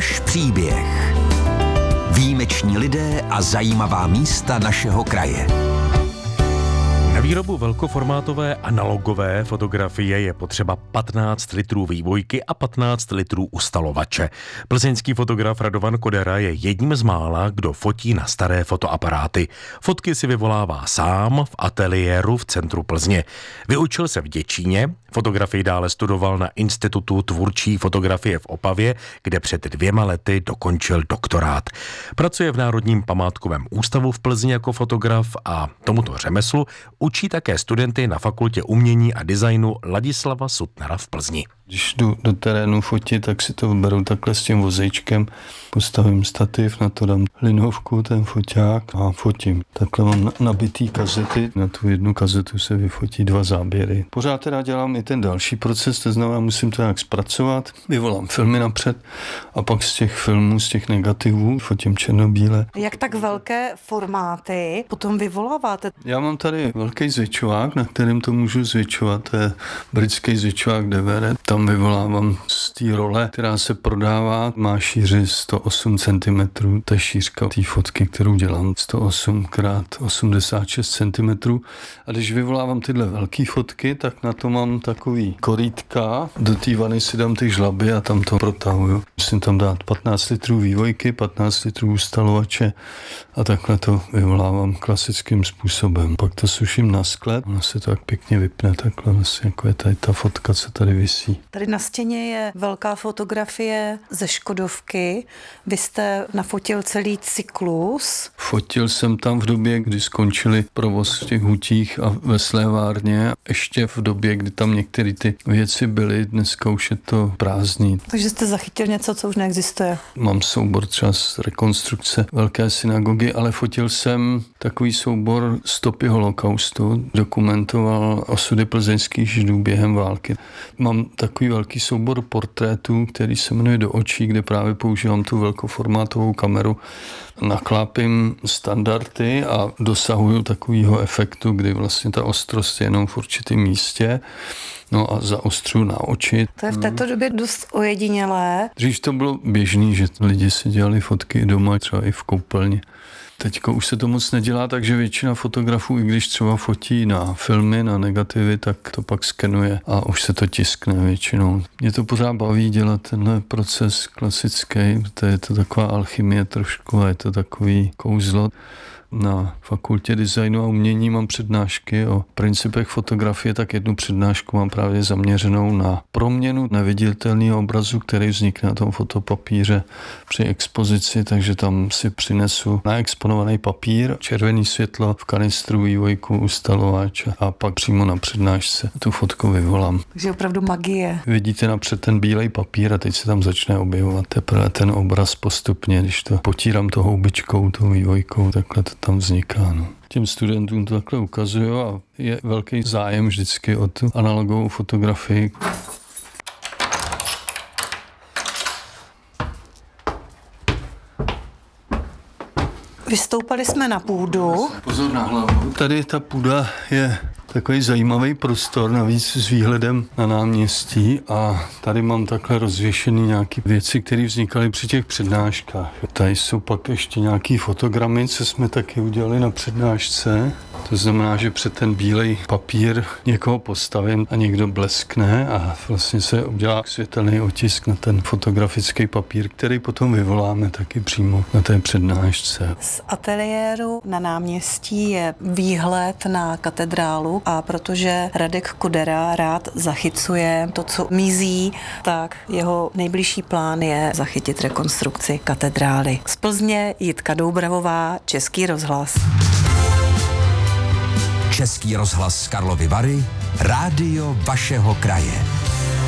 Náš příběh. Výjimeční lidé a zajímavá místa našeho kraje. Na výrobu velkoformátové analogové fotografie je potřeba 15 litrů vývojky a 15 litrů ustalovače. Plzeňský fotograf Radovan Kodera je jedním z mála, kdo fotí na staré fotoaparáty. Fotky si vyvolává sám v ateliéru v centru Plzně. Vyučil se v Děčíně, fotografii dále studoval na Institutu tvůrčí fotografie v Opavě, kde před 2 lety dokončil doktorát. Pracuje v Národním památkovém ústavu v Plzni jako fotograf a tomuto řemeslu učí také studenty na Fakultě umění a designu Ladislava Suttnera v Plzni. Když jdu do terénu fotit, tak si to beru takhle s tím vozejčkem, postavím stativ, na to dám linovku, ten foťák a fotím. Takhle mám nabitý kazety, na tu jednu kazetu se vyfotí 2 záběry. Pořád teda dělám i ten další proces, to znamená, musím to nějak zpracovat, vyvolám filmy napřed a pak z těch filmů, z těch negativů fotím černobíle. Jak tak velké formáty potom vyvoláváte? Já mám tady velký zvětšovák, na kterém to můžu zvětšovat, to je britský zvětšovák DVR. Tam vyvolávám z té role, která se prodává, má šíři 108 cm, to je šířka té fotky, kterou dělám, 108 x 86 cm. A když vyvolávám tyhle velké fotky, tak na to mám takový korítka, do té vany si dám ty žlaby a tam to protahuju. Musím tam dát 15 litrů vývojky, 15 litrů ustalovače a takhle to vyvolávám klasickým způsobem. Pak to suším na sklep, ono se to tak pěkně vypne, takhle vlastně jako je tady ta fotka, co tady visí. Tady na stěně je velká fotografie ze Škodovky. Vy jste nafotil celý cyklus. Fotil jsem tam v době, kdy skončili provoz v těch hutích a ve slévárně. Ještě v době, kdy tam některé ty věci byly, dneska už je to prázdný. Takže jste zachytil něco, co už neexistuje. Mám soubor třeba z rekonstrukce velké synagogy, ale fotil jsem takový soubor stopy holokaustu. Dokumentoval osudy plzeňských židů během války. Mám takový velký soubor portrétů, který se jmenuje Do očí, kde právě používám tu velkoformátovou kameru. Naklápím standardy a dosahuju takového efektu, kdy vlastně ta ostrost je jenom v určitém místě. No a zaostřuju na oči. To je v této době dost ojedinělé. Dřív to bylo běžný, že lidi si dělali fotky doma, třeba i v koupelně. Teďko už se to moc nedělá, takže většina fotografů, i když třeba fotí na filmy, na negativy, tak to pak skenuje a už se to tiskne většinou. Mě to pořád baví dělat tenhle proces klasický, protože je to taková alchymie trošku a je to takový kouzlo. Na Fakultě designu a umění mám přednášky o principech fotografie, tak jednu přednášku mám právě zaměřenou na proměnu neviditelného obrazu, který vznikne na tom fotopapíře při expozici, takže tam si přinesu naexponovaný papír, červený světlo v kanistru, vývojku, ustalovač a pak přímo na přednášce tu fotku vyvolám. Takže opravdu magie. Vidíte napřed ten bílej papír a teď se tam začne objevovat teprve ten obraz postupně, když to potírám to houbičkou, tou vývojkou, takhle to tam vzniká. No. Těm studentům to takhle ukazuju a je velký zájem vždycky o tu analogovou fotografii. Vystoupali jsme na půdu. Pozor na hlavu. Tady ta půda je takový zajímavý prostor, navíc s výhledem na náměstí a tady mám takhle rozvěšený nějaké věci, které vznikaly při těch přednáškách. Tady jsou pak ještě nějaký fotogramy, co jsme taky udělali na přednášce. To znamená, že před ten bílej papír někoho postavím a někdo bleskne a vlastně se udělá světelný otisk na ten fotografický papír, který potom vyvoláme taky přímo na té přednášce. Z ateliéru na náměstí je výhled na katedrálu a protože Radek Kodera rád zachycuje to, co mizí, tak jeho nejbližší plán je zachytit rekonstrukci katedrály. Z Plzně Jitka Doubravová, Český rozhlas. Český rozhlas Karlovy Vary, rádio vašeho kraje.